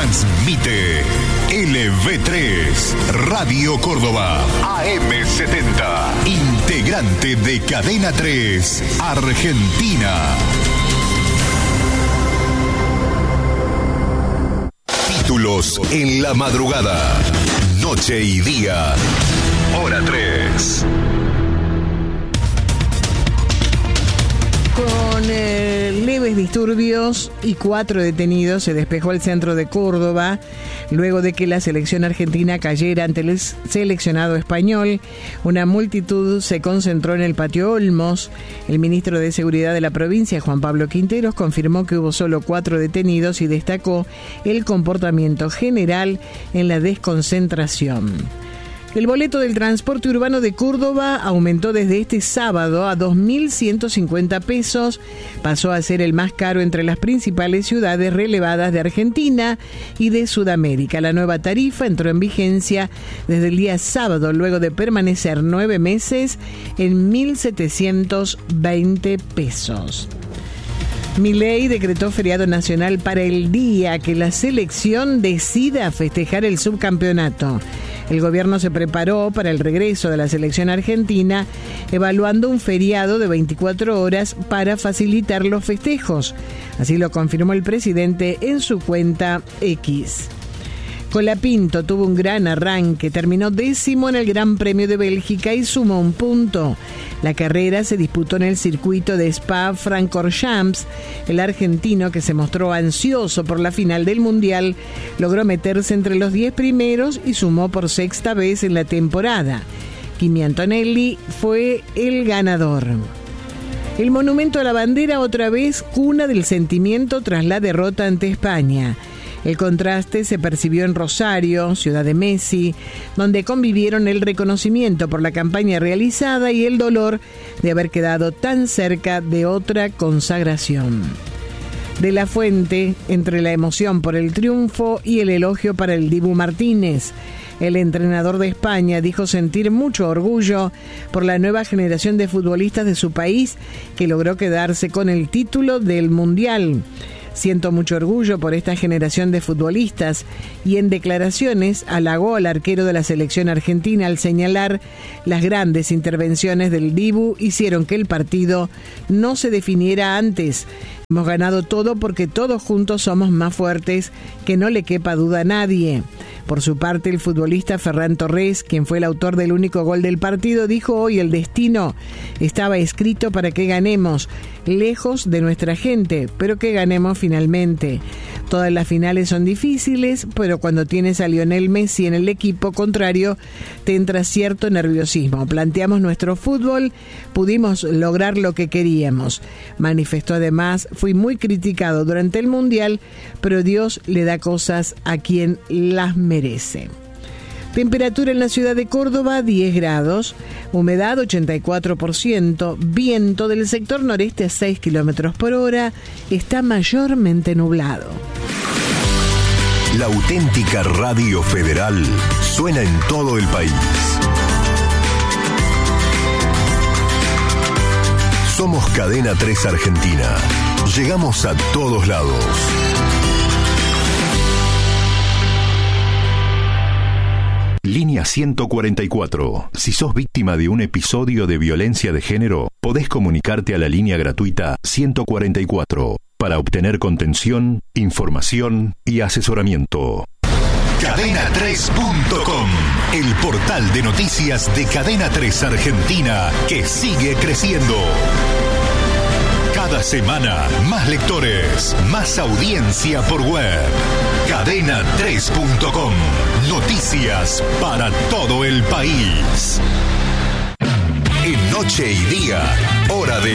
Transmite LV3, Radio Córdoba, AM70, integrante de Cadena 3, Argentina. Títulos en la madrugada, noche y día, hora 3. Con leves disturbios y 4 detenidos se despejó el centro de Córdoba luego de que la selección argentina cayera ante el seleccionado español. Una multitud se concentró en el patio Olmos. El ministro de Seguridad de la provincia, Juan Pablo Quinteros, confirmó que hubo solo 4 detenidos y destacó el comportamiento general en la desconcentración. El boleto del transporte urbano de Córdoba aumentó desde este sábado a 2.150 pesos. Pasó a ser el más caro entre las principales ciudades relevadas de Argentina y de Sudamérica. La nueva tarifa entró en vigencia desde el día sábado, luego de permanecer 9 meses en 1.720 pesos. Milei decretó feriado nacional para el día que la selección decida festejar el subcampeonato. El gobierno se preparó para el regreso de la selección argentina, evaluando un feriado de 24 horas para facilitar los festejos. Así lo confirmó el presidente en su cuenta X. Colapinto tuvo un gran arranque, terminó 10º en el Gran Premio de Bélgica y sumó un punto. La carrera se disputó en el circuito de Spa-Francorchamps. El argentino, que se mostró ansioso por la final del Mundial, logró meterse entre los 10 primeros y sumó por 6ª vez en la temporada. Kimi Antonelli fue el ganador. El monumento a la bandera, otra vez cuna del sentimiento tras la derrota ante España. El contraste se percibió en Rosario, ciudad de Messi, donde convivieron el reconocimiento por la campaña realizada y el dolor de haber quedado tan cerca de otra consagración. De la Fuente, entre la emoción por el triunfo y el elogio para el Dibu Martínez. El entrenador de España dijo sentir mucho orgullo por la nueva generación de futbolistas de su país que logró quedarse con el título del Mundial. Siento mucho orgullo por esta generación de futbolistas, y en declaraciones halagó al arquero de la selección argentina al señalar las grandes intervenciones del Dibu hicieron que el partido no se definiera antes. Hemos ganado todo porque todos juntos somos más fuertes, que no le quepa duda a nadie. Por su parte, el futbolista Ferran Torres, quien fue el autor del único gol del partido, dijo hoy: el destino estaba escrito para que ganemos, lejos de nuestra gente, pero que ganemos finalmente. Todas las finales son difíciles, pero cuando tienes a Lionel Messi en el equipo contrario, te entra cierto nerviosismo. Planteamos nuestro fútbol, pudimos lograr lo que queríamos. Manifestó además: fui muy criticado durante el Mundial, pero Dios le da cosas a quien las merece. Temperatura en la ciudad de Córdoba, 10 grados, humedad 84%, viento del sector noreste a 6 kilómetros por hora, está mayormente nublado. La auténtica Radio Federal suena en todo el país. Somos Cadena 3 Argentina. Llegamos a todos lados. Línea 144. Si sos víctima de un episodio de violencia de género, podés comunicarte a la línea gratuita 144 para obtener contención, información y asesoramiento. Cadena3.com, el portal de noticias de Cadena 3 Argentina, que sigue creciendo. Cada semana, más lectores, más audiencia por web. Cadena3.com, noticias para todo el país. En noche y día, hora de